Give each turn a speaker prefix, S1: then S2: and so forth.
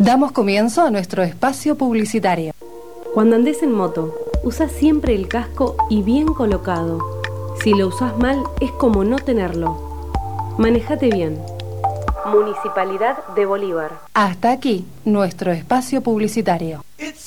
S1: Damos comienzo a nuestro espacio publicitario.
S2: Cuando andes en moto, usa siempre el casco y bien colocado. Si lo usas mal, es como no tenerlo. Manejate bien. Municipalidad de Bolívar.
S1: Hasta aquí nuestro espacio publicitario.